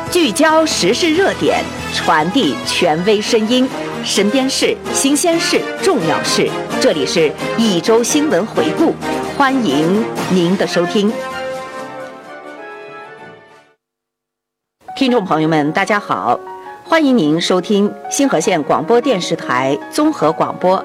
聚焦时事热点，传递权威声音，身边事、新鲜事、重要事，这里是一周新闻回顾，欢迎您的收听。听众朋友们，大家好，欢迎您收听新河县广播电视台综合广播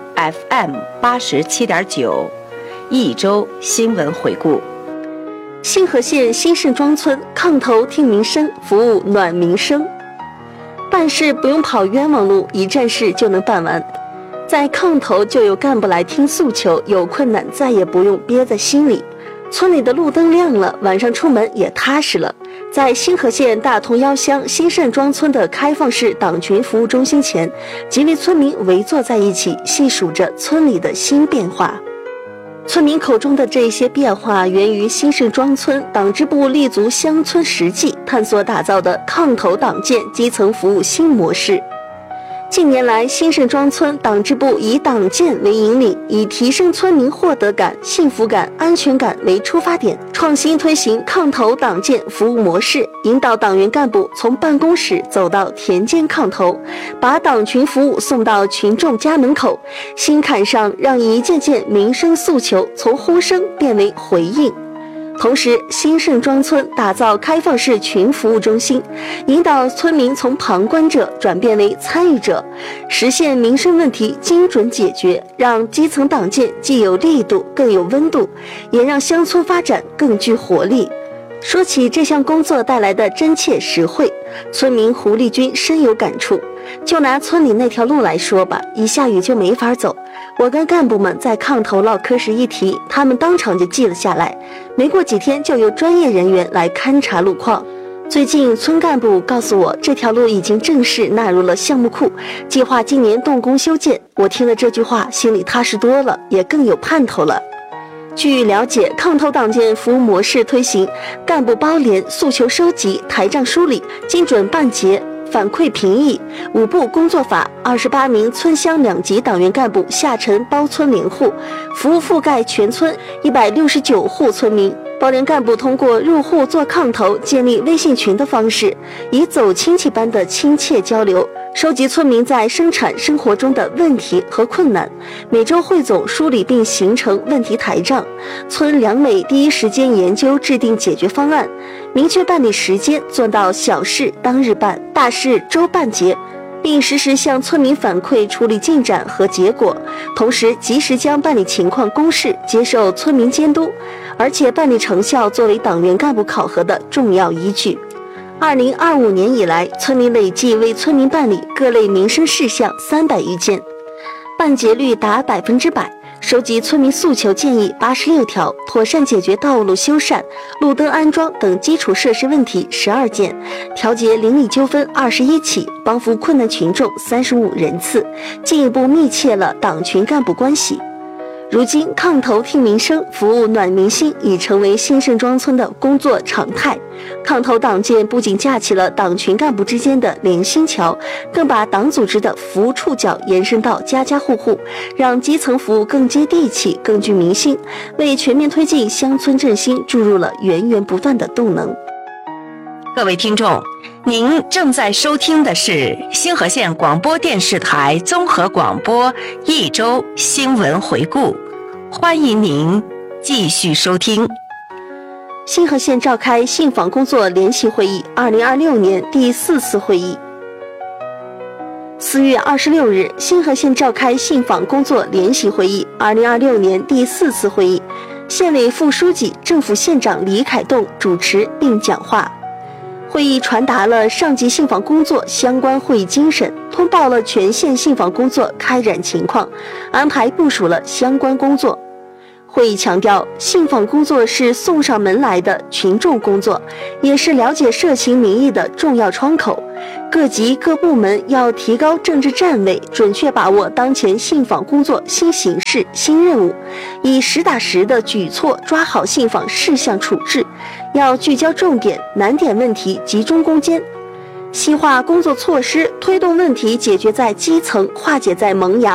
FM87.9，一周新闻回顾。 新河县新盛庄村炕头听民生，服务暖民生，办事不用跑冤枉路，一站式就能办完。在炕头就有干部来听诉求，有困难再也不用憋在心里。村里的路灯亮了，晚上出门也踏实了。在新河县大同腰乡新盛庄村的开放式党群服务中心前，几位村民围坐在一起，细数着村里的新变化。村民口中的这些变化源于新盛庄村党支部立足乡村实际，探索打造的炕头党建基层服务新模式。近年来，新盛庄村党支部以党建为引领，以提升村民获得感、幸福感、安全感为出发点，创新推行炕头党建服务模式，引导党员干部从办公室走到田间炕头，把党群服务送到群众家门口，心坎上让一件件民生诉求从呼声变为回应。同时，新盛庄村打造开放式群服务中心，引导村民从旁观者转变为参与者，实现民生问题精准解决，让基层党建既有力度更有温度，也让乡村发展更具活力。说起这项工作带来的真切实惠，村民胡丽君深有感触。就拿村里那条路来说吧，一下雨就没法走。我跟干部们在炕头唠嗑时一提，他们当场就记了下来。没过几天就由专业人员来勘察路况。最近村干部告诉我，这条路已经正式纳入了项目库，计划今年动工修建。我听了这句话，心里踏实多了，也更有盼头了。据了解，炕头党建服务模式推行干部包联、诉求收集、台账梳理、精准办结、反馈评议5步工作法，28名村乡2级党员干部下沉包村联户，服务覆盖全村169户村民。包联干部通过入户做炕头、建立微信群的方式，以走亲戚般的亲切交流，收集村民在生产生活中的问题和困难，每周汇总梳理并形成问题台账。村两委第一时间研究制定解决方案，明确办理时间，做到小事当日办，大事周办结，并实时向村民反馈处理进展和结果，同时及时将办理情况公示，接受村民监督，而且办理成效作为党员干部考核的重要依据。2025年以来，村里累计为村民办理各类民生事项300余件，办结率达100%，收集村民诉求建议86条，妥善解决道路修缮、路灯安装等基础设施问题12件，调解邻里纠纷21起，帮扶困难群众35人次，进一步密切了党群干部关系。如今，炕头听民生，服务暖民心已成为新盛庄村的工作常态。炕头党建不仅架起了党群干部之间的连心桥，更把党组织的服务触角延伸到家家户户，让基层服务更接地气、更具民心，为全面推进乡村振兴注入了源源不断的动能。 各位听众，您正在收听的是新河县广播电视台综合广播一周新闻回顾，欢迎您继续收听。 新河县召开信访工作联席会议2026年第4次会议。4月26日，新河县召开信访工作联席会议2026年第4次会议，县委副书记、政府县长李凯栋主持并讲话。会议传达了上级信访工作相关会议精神，通报了全县信访工作开展情况，安排部署了相关工作。会议强调，信访工作是送上门来的群众工作，也是了解社情民意的重要窗口。各级各部门要提高政治站位，准确把握当前信访工作新形势、新任务，以实打实的举措抓好信访事项处置，要聚焦重点、难点问题集中攻坚，细化工作措施，推动问题解决在基层，化解在萌芽。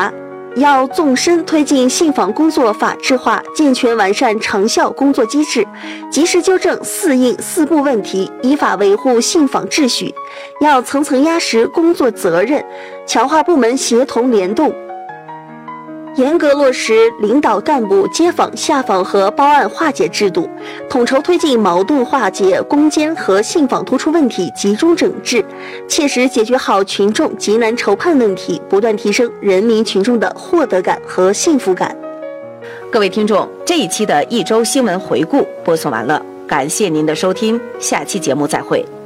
要纵深推进信访工作法治化，健全完善长效工作机制，及时纠正四应四不问题，依法维护信访秩序。要层层压实工作责任，强化部门协同联动，严格落实领导干部接访、下访和报案化解制度，统筹推进矛盾化解、攻坚和信访突出问题集中整治，切实解决好群众急难愁盼问题，不断提升人民群众的获得感和幸福感。 各位听众，这一期的一周新闻回顾播送完了，感谢您的收听，下期节目再会。